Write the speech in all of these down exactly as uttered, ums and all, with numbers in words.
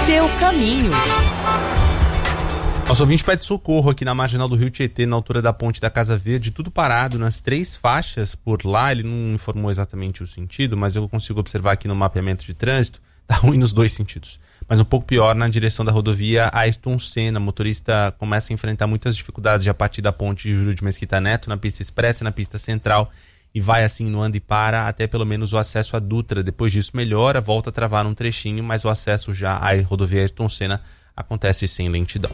seu caminho. Nosso ouvinte pede socorro aqui na marginal do Rio Tietê, na altura da Ponte da Casa Verde, tudo parado nas três faixas por lá. Ele não informou exatamente o sentido, mas eu consigo observar aqui no mapeamento de trânsito, tá ruim nos dois sentidos. Mas um pouco pior na direção da rodovia Ayrton Senna. O motorista começa a enfrentar muitas dificuldades a partir da ponte Júlio de Mesquita Neto, na pista expressa e na pista central, e vai assim no anda e para até pelo menos o acesso à Dutra. Depois disso melhora, volta a travar um trechinho, mas o acesso já à rodovia Ayrton Senna acontece sem lentidão.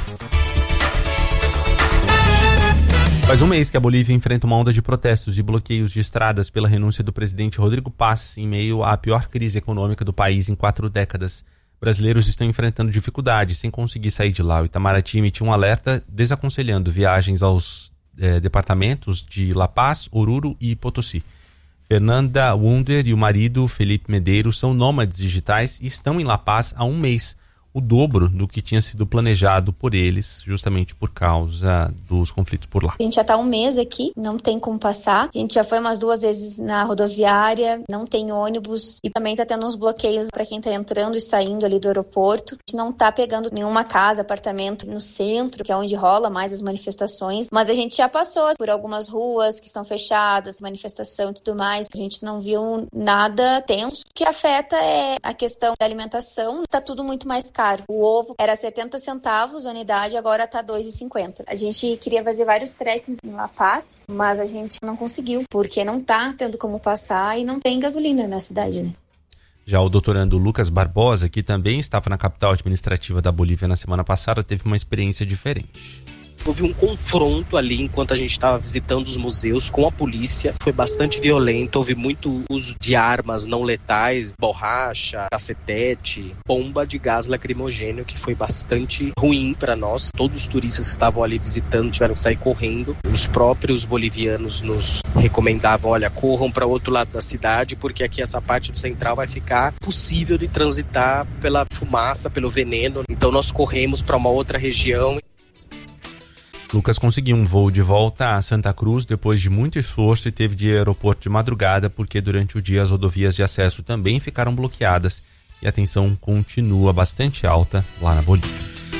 Faz um mês que a Bolívia enfrenta uma onda de protestos e bloqueios de estradas pela renúncia do presidente Rodrigo Paz em meio à pior crise econômica do país em quatro décadas. Brasileiros estão enfrentando dificuldades sem conseguir sair de lá. O Itamaraty emitiu um alerta desaconselhando viagens aos eh, departamentos de La Paz, Oruro e Potosí. Fernanda Wunder e o marido Felipe Medeiros são nômades digitais e estão em La Paz há um mês, o dobro do que tinha sido planejado por eles, justamente por causa dos conflitos por lá. A gente já está um mês aqui, não tem como passar. A gente já foi umas duas vezes na rodoviária, não tem ônibus e também está tendo uns bloqueios para quem está entrando e saindo ali do aeroporto. A gente não está pegando nenhuma casa, apartamento no centro, que é onde rola mais as manifestações, mas a gente já passou por algumas ruas que estão fechadas, manifestação e tudo mais. A gente não viu nada tenso. O que afeta é a questão da alimentação. Está tudo muito mais caro. O ovo era setenta centavos a unidade, agora tá dois reais e cinquenta. A gente queria fazer vários trekkings em La Paz, mas a gente não conseguiu, porque não tá tendo como passar e não tem gasolina na cidade, né? Já o doutorando Lucas Barbosa, que também estava na capital administrativa da Bolívia na semana passada, teve uma experiência diferente. Houve um confronto ali enquanto a gente estava visitando os museus com a polícia. Foi bastante violento, houve muito uso de armas não letais, borracha, cacetete, bomba de gás lacrimogêneo, que foi bastante ruim para nós. Todos os turistas que estavam ali visitando tiveram que sair correndo. Os próprios bolivianos nos recomendavam, olha, corram para o outro lado da cidade, porque aqui essa parte do central vai ficar possível de transitar pela fumaça, pelo veneno. Então nós corremos para uma outra região. Lucas conseguiu um voo de volta a Santa Cruz depois de muito esforço e teve de ir ao aeroporto de madrugada porque durante o dia as rodovias de acesso também ficaram bloqueadas e a tensão continua bastante alta lá na Bolívia.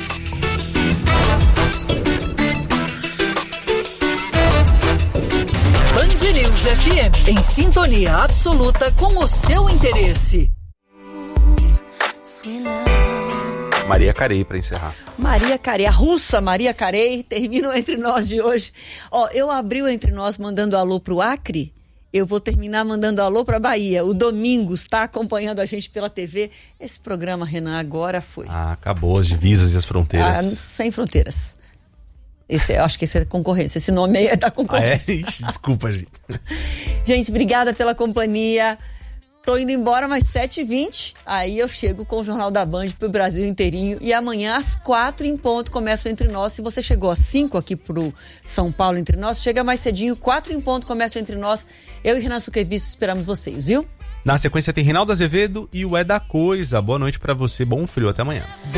Band News F M, em sintonia absoluta com o seu interesse. Maria Carey para encerrar. Maria Carey, a russa Maria Carey, termina o Entre Nós de hoje. Ó, eu abri o Entre Nós mandando alô pro Acre, eu vou terminar mandando alô pra Bahia. O Domingos está acompanhando a gente pela T V. Esse programa, Renan, agora foi. Ah, acabou as divisas e as fronteiras. Ah, sem fronteiras. Esse, eu acho que esse é concorrência, esse nome aí é da concorrência. Ah, é? Desculpa, gente. Gente, obrigada pela companhia. Tô indo embora, mas sete e vinte, aí eu chego com o Jornal da Band pro Brasil inteirinho. E amanhã, às quatro em ponto, começa o Entre Nós. Se você chegou às cinco aqui pro São Paulo Entre Nós, chega mais cedinho, quatro em ponto, começa o Entre Nós. Eu e Renan Suquevici esperamos vocês, viu? Na sequência tem Reinaldo Azevedo e o É da Coisa. Boa noite pra você, bom frio, até amanhã.